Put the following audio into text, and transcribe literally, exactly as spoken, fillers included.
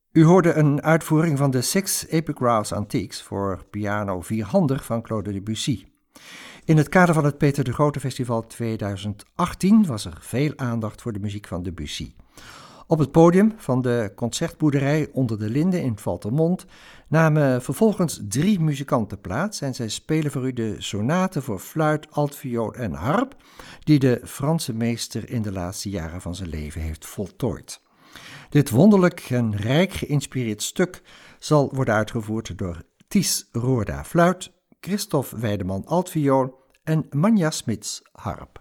U hoorde een uitvoering van de Six Epigraphs Antiques voor piano vierhandig van Claude Debussy. In het kader van het Peter de Grote Festival tweeduizend achttien was er veel aandacht voor de muziek van Debussy. Op het podium van de concertboerderij Onder de Linden in Valthermond namen vervolgens drie muzikanten plaats en zij spelen voor u de sonaten voor fluit, altviool en harp die de Franse meester in de laatste jaren van zijn leven heeft voltooid. Dit wonderlijk en rijk geïnspireerd stuk zal worden uitgevoerd door Ties Roorda fluit, Christophe Weideman altviool en Manja Smits harp.